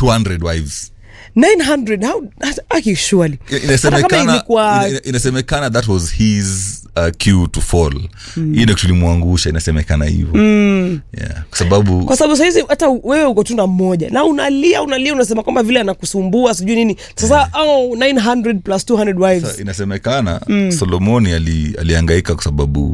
200 wives. 900, how are you surely? Inasemekana that was his cue to fall. Ile tulimwangusha, inasemekana hivyo. Yeah, kwa sababu saizi hata wewe uko tu na mmoja na unalia unasema kwamba vile anakusumbua sijui nini. Sasa 900 plus 200 wives. Sasa inasemekana Solomoni alihangaika kwa sababu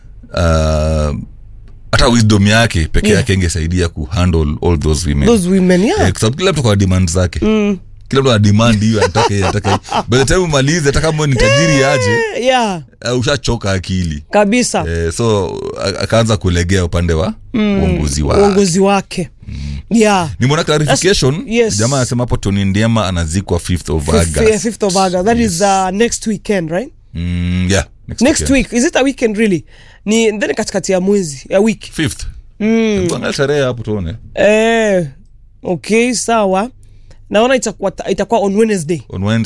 hata wisdom yake peke yake ingesaidia ku handle all those women. Yeah. Kwa sababu kila mtu kwa demand zake. Kila mtu ana demand hiyo, anataka by the time umalize, hata kama ni tajiri aje, ushachoka akili kabisa. So akaanza kulegea upande wa uongozi wake. Yeah. Nimeona clarification. Jamaa anasema hapo Tony Ndiema anazikwa 5th of August. 5th of August. That is next weekend, right? Yeah. Next week. Is it a weekend really? Ni ndani katikati ya mwezi, ya wiki. 5th. Tuangalie tarehe hapo tuone. Okay, sawa. Naona itakuwa on Wednesday.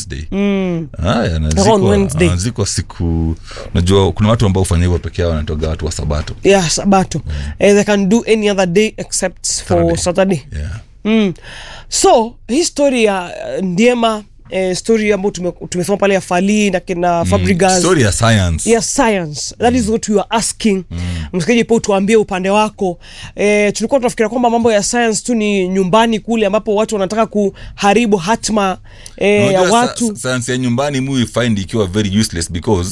Anazikwa siku, najua kuna watu ambao hufanya hivyo pekee yao, wanatoga watu wa Sabato. Yeah, Sabato. They can do any other day except for Saturday. Yeah. So, hii story ya Ndiema, story ambayo tumesoma pale ya Fally na kina Fabregas. Story ya science. Yeah, science. That is what we are asking. Msikilizaji, po tuambie upande wako. Tulikuwa tunafikiria kwamba mambo ya science tu ni nyumbani kule ambapo watu wanataka kuharibu hatma ya watu. Science ya nyumbani we find ikiwa very useless because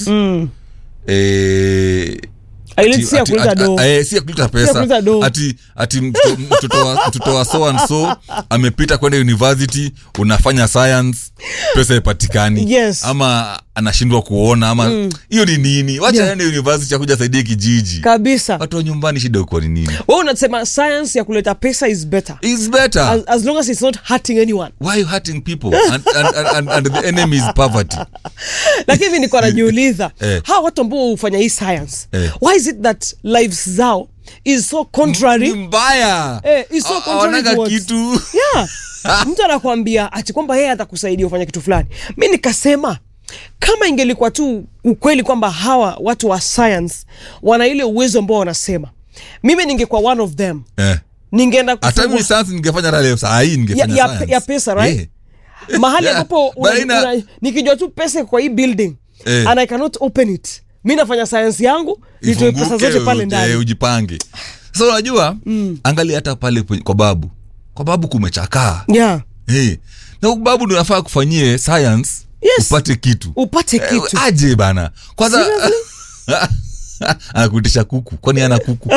si kuleta pesa. Ati mtoto wa so and so amepita kwenda university, unafanya science, pesa ipatikani. Yes. Ama anashindwa kuona ama hiyo ni nini? Wacha aende university ya kuja saidia kijiji. Kabisa. Watu wa nyumbani shida uko ni nini? Wewe unasema science ya kuleta pesa is better. As long as it's not hurting anyone. Why are you hurting people? and the enemy is poverty. Lakini niko najiuliza, hawa watu ambao hufanya hii science, why is it that lives zao is so contrary? Mbaya. Is so contrary to kitu. Yeah. Mtu anakuambia ati kwamba yeye atakusaidia ufanye kitu fulani. Mimi nikasema kama ingelikuwa tu ukweli kwamba hawa watu wa science wana ile uwezo ambao wanasema, mimi ningekuwa one of them. Ningeenda kufanya hata mimi science ningefanya leo saa hii ningefanya science. Ya pesa, right? Mahali ambapo nikijua tu pesa kwa hii building and I cannot open it, mimi nafanya science yangu nitoe pesa zote pale ndani. Ujipange. Sasa unajua angalia hata pale kwa babu kumechakaa. Yeah. Na babu ndio anafaa kufanyie science. Yes. Upate kitu. Aje bana. Kwanza anakutisha kuku. Kwani ana kuku?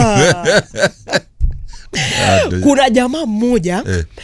Kuna jamaa mmoja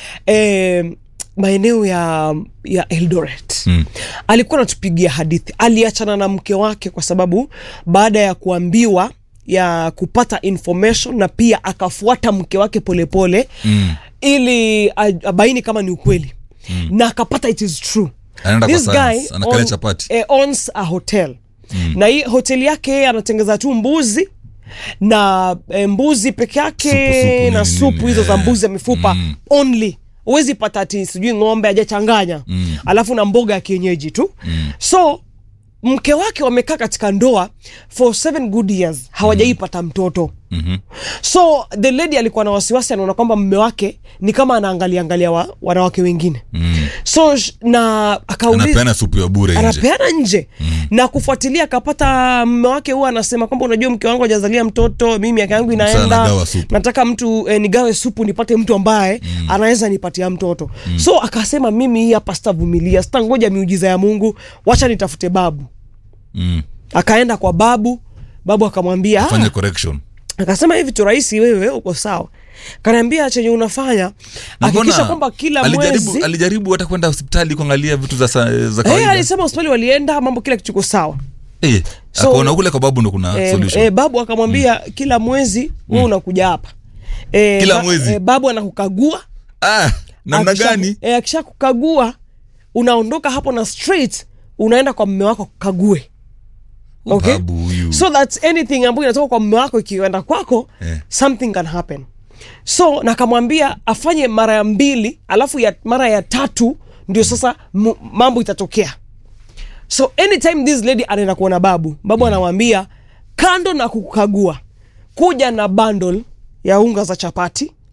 maeneo ya Eldoret. Alikuwa anatupigia hadithi. Aliachana na mke wake kwa sababu baada ya kuambiwa ya kupata information, na pia akafuata mke wake polepole ili abaini kama ni ukweli. Na akapata it is true. This guy owns a hotel. Na hii hotel yake anatengeza tu mbuzi na mbuzi peke yake na supu hizo za mbuzi ya mifupa only. Uwezi pata ati sijui ng'ombe hajachanganya. Alafu na mboga ya kienyeji tu. So mke wake wamekaa katika ndoa for 7 good years, hawajaipata mtoto. So the lady alikuwa na wasiwasi, anaona kwamba mume wake ni kama anaangalia wanawake wengine. So na akauliza, anapeana supu ya bure nje. Anapeana nje. Na kufuatilia akapata mume wake huwa anasema kwamba unajua mke wangu hajazalia mtoto, mimi miaka yangu inaenda, nataka mtu nigawe supu nipate mtu ambaye anaweza nipatia mtoto. So akasema mimi hapa sitavumilia, sitangoja miujiza ya Mungu, wacha nitafute babu. Akaenda kwa babu akamwambia afanye correction. Akasema hivi tu rahisi, wewe uko sawa. Kaniambia chenye unafanya hakikisha kwamba kila mwezi. Alijaribu hata kwenda hospitali kuangalia vitu za kawaida. Alisema hospitali walienda, mambo kila kitu kiko sawa. So akaona kule kwa babu ndo kuna solution. Babu akamwambia kila mwezi wewe unakuja hapa. Kila mwezi. Babu anakukagua. Namna gani? Akisha kukagua unaondoka hapo na straight unaenda kwa mume wako kukague. Okay? So that anything ambayo inatoka kwa mume wako ikienda kwako, something can happen. So nakamwambia afanye mara ya 2, alafu mara ya 3 ndio sasa mambo itatokea. So anytime this lady anaenda kuona babu anamwambia kando na kukagua, kuja na bundle ya unga za chapati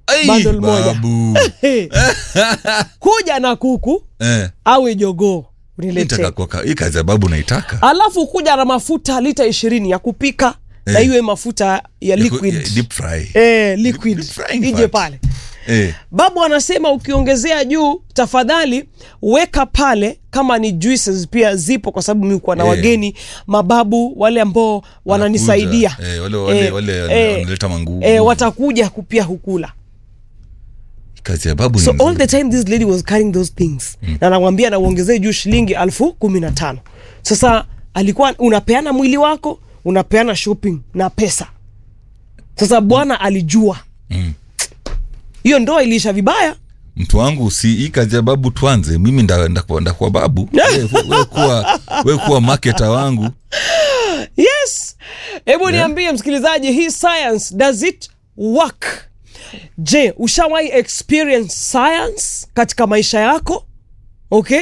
bundle moja. Babu. Kuja na kuku au jogoo uniletee. Hii kazi ya babu naitaka. Alafu kuja na mafuta lita 20 ya kupika na iwe mafuta ya liquid. Deep fry. Liquid. Ije pale. Babu anasema ukiongezea juu tafadhali weka pale kama ni juices pia zipo, kwa sababu mimi kwa na wageni mababu wale ambao wananisaidia. Wale wanaleta manguvu. Watakuja kupia hukula. Kazi ya babu so all the time this lady was carrying those things. Na anamwambia na uongezee juu shilingi 15,000. Sasa alikuwa unapeana mwili wako, unapeana shopping na pesa. Sasa bwana alijua. Hiyo ndoa iliisha vibaya. Mtu wangu, si hii kazi ya babu tuanze. Mimi ndakuwa kwa babu. Wewe kuwa marketer wangu. Yes. Hebu niambie msikilizaji, hii science, does it work? Je, ushawahi experience science katika maisha yako? Okay?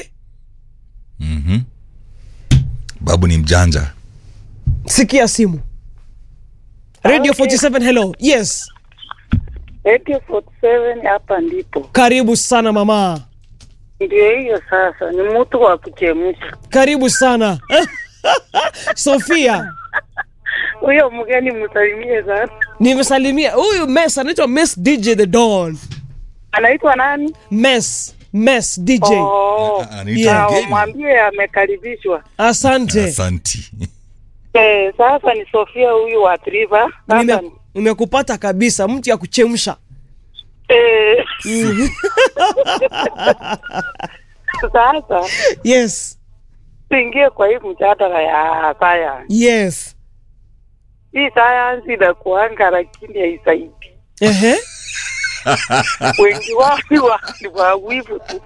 Babu ni mjanja. Sikia simu. Radio 47, hello. Yes. Radio 47 hapa ndipo. Karibu sana mama. Ndio hiyo sasa, ni mtu wa kuchemsha. Karibu sana. Sofia. Huyo mgeni msalimie sana. Nimesalimia. Huyu Mess anaitwa Mess DJ The Dawn. Anaitwa nani? Mess DJ. Mwambie amekaribishwa. Asante. Sasa ni Sofia huyu wa Triva. Nimekupata kabisa, mtu ya kuchemsha. Sasa. Yes. Tuingie kwa hii mjadala ya science. Yes. Hii science inakuanga lakini haisaidii. Wengi wao ni wawivu tu.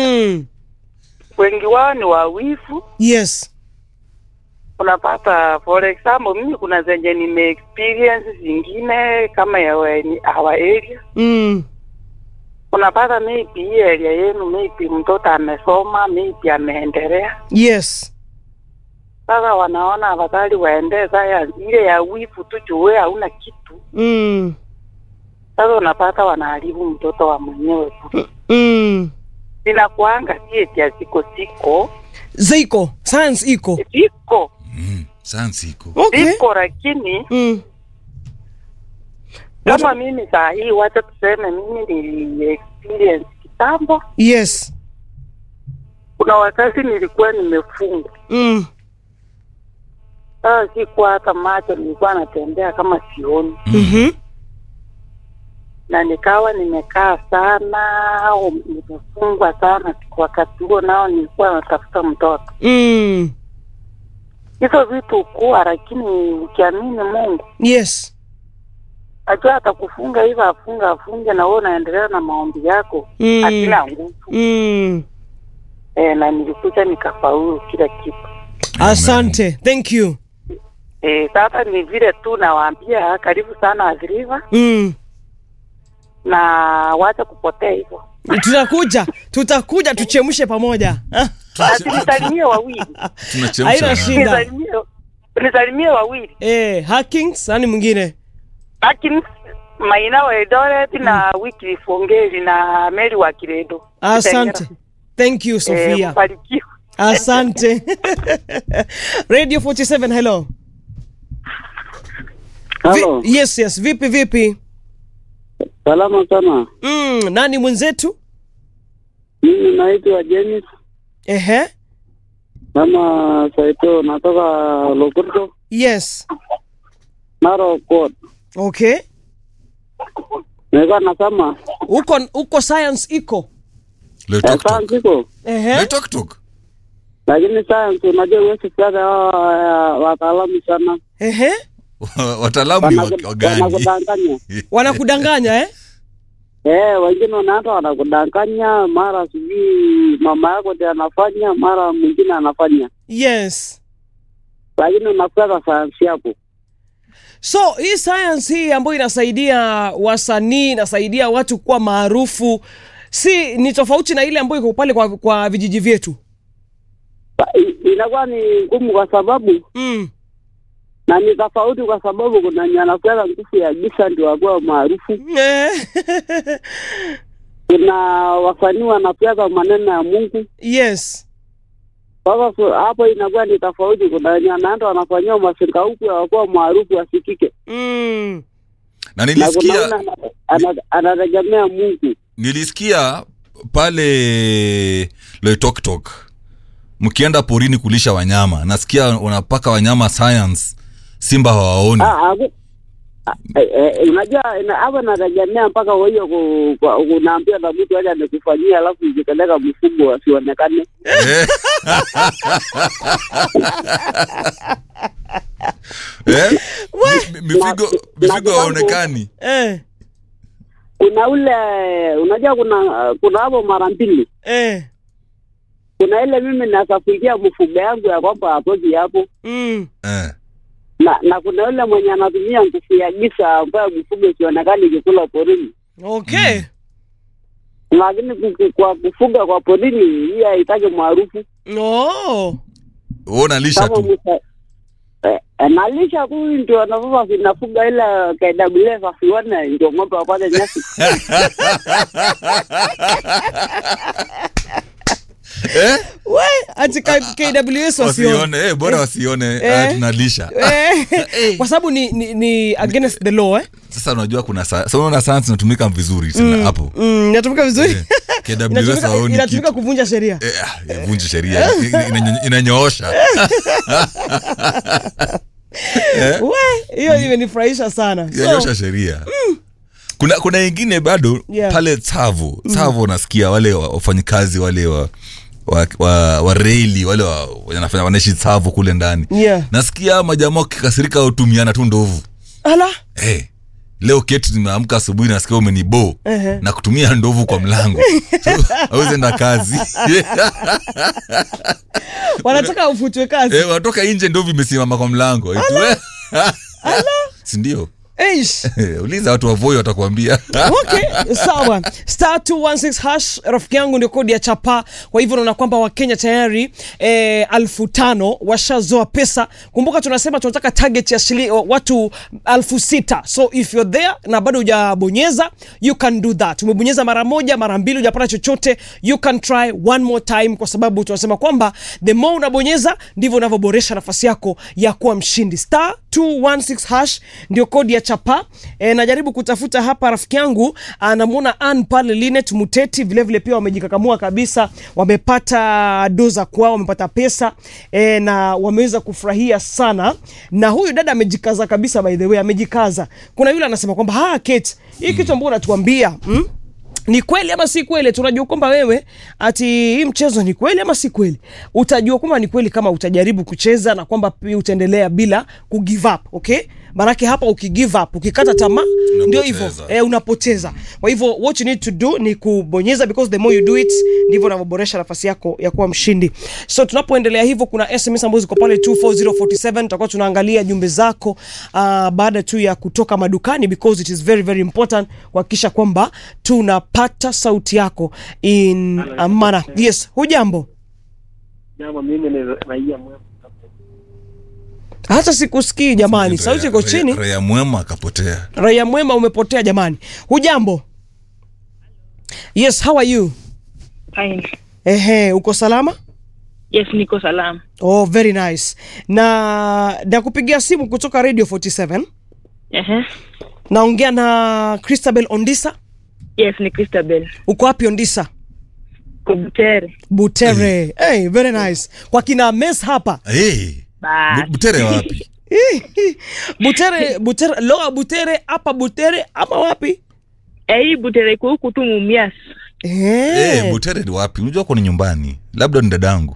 Wengi wao ni wawivu. Yes. Unapata for example, mimi kuna zenye nime experience zingine kama ya our area. Unapata maybe area yenu, maybe mtoto amesoma, maybe ameendelea. Yes. Sasa wanaona afadhali waende science ile ya wivu tu juu hauna kitu. Sasa unapata wanaharibu mtoto wa mwenyewe tu. Inakuanga eti ziko science iko. Science iko. Okay. Iko lakini kama mimi saa hii wacha tuseme mimi ni experience kitambo. Yes. Kuna wakati nilikuwa nimefungwa. Sikuwa hata macho, nilikuwa natembea kama sioni. Na nikawa nimekaa sana au nimefungwa sana. Wakati huo nao nilikuwa natafuta mtoto. Hizo vitu kuwa, lakini ukiamini Mungu. Yes. Ajua atakufunga hivi, afunge na wewe unaendelea na maombi yako. Hakuna nguvu. Na nilikuja nikafaulu kila kitu. Asante. Thank you. Sasa ni vile tu nawaambia karibu sana Azriva. Na wacha kupotea hivyo. Tutakuja tuchemshe pamoja. Nisalimie wawili. Haina shida. Nisalimie wawili. Hackings nani mwingine? Hackings Maina wa Eldoret na Wiki Fongeli na Mary wa Kiredo. Asante. Thank you Sofia. Asante. Radio 47, hello. Hello. Yes, vipi? Salama sana. Nani mwenzetu? Mimi naitwa James. Mama Saito, natoka Lokurto. Yes. Narok. Okay. Nilikuwa nasema uko science iko. Science iko. Tok. Lakini science unajua wewe sana wataalamu sana. Wataalamu wagani? Wanakudanganya wengine wanaanza wanakudanganya, mara sijui mama yako ndiye anafanya, mara mwingine anafanya. Yes. Lakini unafuata science yako. So hii science hii ambayo inasaidia wasanii, inasaidia watu kuwa maarufu, si ni tofauti na ile ambayo iko pale kwa vijiji vyetu? Inakuwa ni ngumu kwa sababu Na ni tofauti kwa sababu kuna nyanafuata nguvu ya giza ndio wakuwa maarufu. Kuna wasanii wanapiaga maneno ya Mungu. Yes. Sasa hapo inakuwa ni tofauti. Kuna nyanaenda wanafanyia masirika huku wakuwa maarufu wasikike. Na nilisikia anategemea Mungu. Nilisikia pale Loitoktok mkienda porini kulisha wanyama, nasikia unapaka wanyama science, simba hawaoni. Unajua hapo nategemea mpaka wewe unaambia na mtu aje anakufanyia alafu ukipeleka mfugo wasionekane. Mifugo haonekani. Kuna ule unajua kuna hapo mara mbili. Kuna ile mimi nasafiria mfugo yangu ya kwamba atoki hapo. Na kuna yule mwenye anatumia nguvu ya giza ambayo mfugo sionekane ikikula porini. Okay. Lakini kwa kufuga kwa porini hii haitaki maarufu. Unalisha tu. Nalisha tu ndio anavuva vinafuga ile KWS asione ndio ng'ombe wapate nyasi. Ati KWS wasione. Bora wasione, tunalisha. Kwa sababu ni against the law. Sasa unajua kuna unaona science inatumika vizuri sana hapo. Inatumika vizuri. KWS waoni. Inatumika kuvunja sheria. Vunja sheria. Inanyoosha. Hiyo imenifurahisha sana. Inanyoosha sheria. Kuna ingine bado pale Tsavo nasikia wale wafanyikazi wale wa reli wale wanafanya wanaishi Tsavo kule ndani. Nasikia majamaa kikasirika utumiana tu ndovu. Ala. Leo keti nimeamka asubuhi nasikia umenibo na kutumia ndovu kwa mlango. Hawezi enda kazi. Wanataka ufutwe kazi. Wanatoka nje ndovu imesimama kwa mlango. Si ndio? Uliza watu wa Voi watakwambia. Okay, sawa. *216# rafiki yangu ndio kodi ya chapa. Kwa hivyo unaona kwamba Wakenya tayari 5,000 washazoa pesa. Kumbuka tunasema tunataka target ya watu 6,000. So if you're there na bado hujabonyeza, you can do that. Umebonyeza mara moja, mara mbili hujapata chochote, you can try one more time, kwa sababu tunasema kwamba the more unabonyeza ndivyo unavyoboresha nafasi yako ya kuwa mshindi. *216# ndio kodi ya chapa. Najaribu kutafuta hapa rafiki yangu, anamuona Ann pale, Linet Muteti vile vile pia wamejikakamua kabisa, wamepata doza kwao, wamepata pesa na wameweza kufurahia sana. Na huyu dada amejikaza kabisa, by the way amejikaza. Kuna yule anasema kwamba Kate, hii kitu ambacho unatuambia ni kweli ama si kweli? Tunajua kwamba wewe ati hii mchezo ni kweli ama si kweli. Utajua kwamba ni kweli kama utajaribu kucheza na kwamba pia utaendelea bila kugive up, okay? Manake hapa ukigive up, ukikata tamaa, ndio hivyo unapoteza. Kwa hivyo what you need to do ni kubonyeza, because the more you do it ndivyo unavyoboresha nafasi yako ya kuwa mshindi. So tunapoendelea hivyo, kuna SMS ambazo ziko pale 24047, tutakuwa tunaangalia jumbe zako baada tu ya kutoka madukani, because it is very very important kuhakikisha kwamba tunapata sauti yako in amana. Yes, hujambo? Jambo, mimi ni raia mwema. Hata sikusikii jamani, sauti iko chini. Raia mwema akapotea. Raia mwema umepotea jamani. Hujambo? Yes, how are you? Fine. Uko salama? Yes, niko salama. Oh, very nice. Na kupigia simu kutoka Radio 47. Naongea na Christabel Ondisa? Yes, ni Christabel. Uko wapi Ondisa? Butere. Very nice. Kwa kina Mes hapa. Butere wapi? Butere, Loa Butere, hapa Butere, ama wapi? Butere kwa huku tu Mumias. Butere ni wapi? Unajua kwa ni nyumbani. Labda ni dadangu.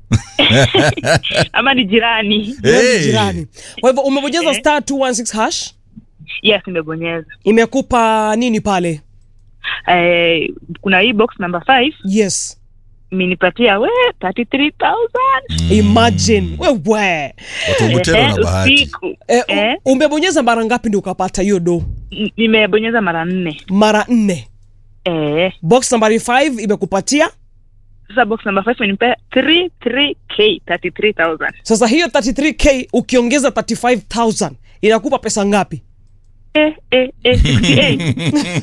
Ama ni jirani. Jirani. Kwa hivyo umebonyeza *216#? Yes, nimebonyeza. Imekupa nini pale? Kuna hii box number 5. Yes. Minipatia 33,000. Imagine. Wewe. Watu Butere na bahati. Umebonyeza mara ngapi ndio ukapata hiyo do? Nimebonyeza mara 4. Mara 4. Eh. Box number 5 imekupatia Sasa box number 5 imenipea 33k, 33,000. Sasa hiyo 33k ukiongeza 35,000 inakupa pesa ngapi? 68.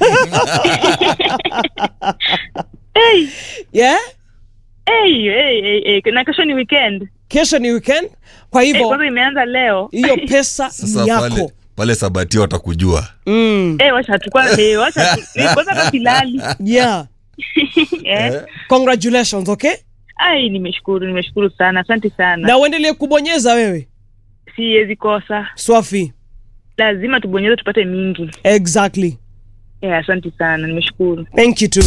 Hey. Yeah? Hey. Na kesho ni weekend. Kesho ni weekend. Kwa hivyo kwanza imeanza leo. Hiyo pesa ni yako. Pale Sabatia watakujua. Wacha tukua kwanza kasilali. Yeah. Congratulations, okay? Ai, nimeshukuru sana. Asante sana. Na uendelee kubonyeza wewe. Siwezi kosa. Swafi. Lazima tubonyeze tupate mingi. Exactly. Asante sana. Nimeshukuru. Thank you too.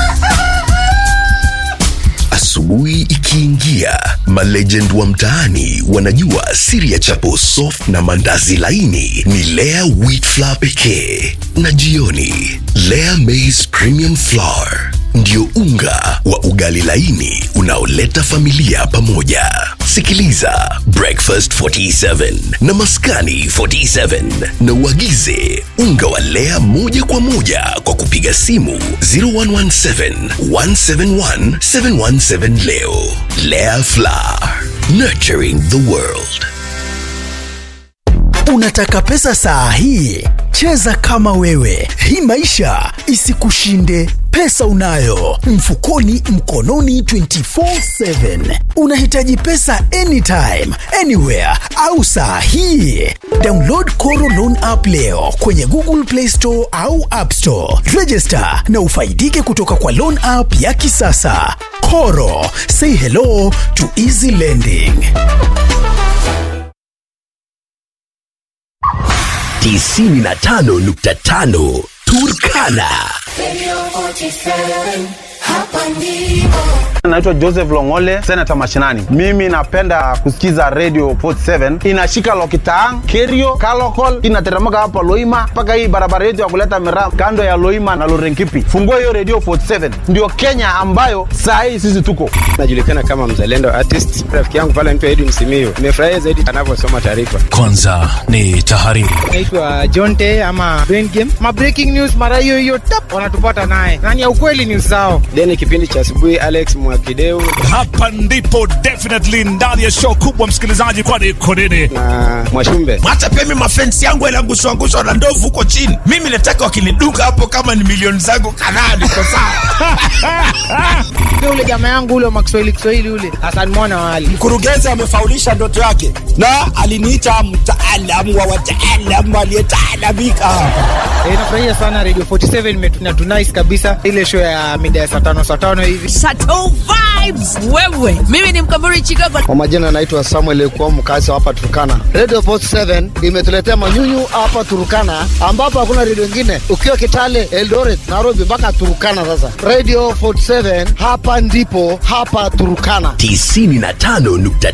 Asubuhi ikiingia, malegend wa mtaani wanajua siri ya chapo soft na mandazi laini ni Lea wheat flour pekee. Na jioni, Lea maize premium flour ndio unga wa ugali laini unaoleta familia pamoja. Sikiliza Breakfast 47 na Maskani 47 na uagize unga wa Lea moja kwa moja kwa kupiga simu 0117 171 717 leo. Lea Flour, nurturing the world. Unataka pesa saa hii? Cheza kama wewe. Hii maisha isikushinde. Pesa unayo mfukoni, mkononi 24/7. Unahitaji pesa anytime, anywhere au saa hii. Download Koro Loan app leo kwenye Google Play Store au App Store. Register na ufaidike kutoka kwa loan app ya kisasa. Koro, say hello to easy lending. 95.5 Turkana. Naitwa Joseph Longole, Senator Mashinani. Mimi napenda kusikiza Radio 47. Inashika Lokitaang, Kerio, Kalokol, inateremka hapa Loima mpaka hii barabara yetu ya kuleta miraa kando ya Loima na Lorenkipi. Fungua hiyo Radio 47. Ndio Kenya ambayo saa hii sisi tuko. Najulikana kama mzalendo artist. Rafiki yangu pale anaitwa Edwin Simiyu. Nimefurahia zaidi anavyosoma taarifa. Kwanza ni tahariri. Naitwa Jonte ama Brain Game. Ma breaking news mara hiyo tap wanatupata naye. Nani ya ukweli ni usao. Then kipindi cha asubuhi Alex Mwakideu. Hapa ndipo definitely ndani ya show kubwa msikilizaji, kwa nini na Mwashumbe. Hata pia mimi mafensi yangu yanaanguswa na ndovu huko chini. Mimi nataka wakiniduka hapo kama ni milioni zangu kadhaa niko sawa. Yule jamaa yangu ule wa Kiswahili ule Hassan Mwana wali. Mkurugenzi amefaulisha ndoto yake na aliniita mtaalamu wa wataalamu aliyetaalamika. Nafurahia sana Radio 47 imetuna tunice kabisa ile show ya mida ya saa 5 hivi. Chateau vibes wewe. Mimi ni Mkamburi Chicago. Kwa majina naitwa Samuel Ekuwa, mkazi hapa Turkana. Radio 47 imetuletea manyunyu hapa Turkana ambapo hakuna radio nyingine. Ukiwa Kitale, Eldoret, Nairobi mpaka Turkana sasa. Radio 47 hapa ndipo hapa Turkana. 95.5